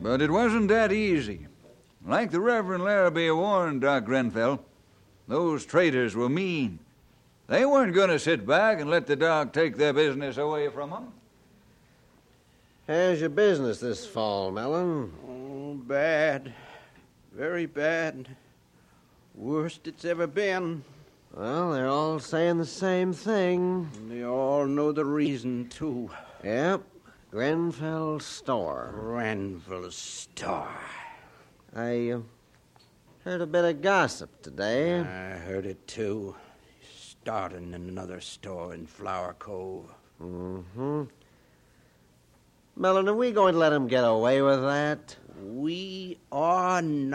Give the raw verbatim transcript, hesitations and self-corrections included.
But it wasn't that easy. Like the Reverend Larrabee warned Doc Grenfell, those traders were mean. They weren't going to sit back and let the doc take their business away from them. How's your business this fall, Mellon? Oh, bad. Very bad. Worst it's ever been. Well, they're all saying the same thing. And they all know the reason, too. Yep. Grenfell's store. Grenfell's store. I uh, heard a bit of gossip today. I heard it, too. Starting in another store in Flower Cove. Mm-hmm. Mellon, are we going to let him get away with that? We are not.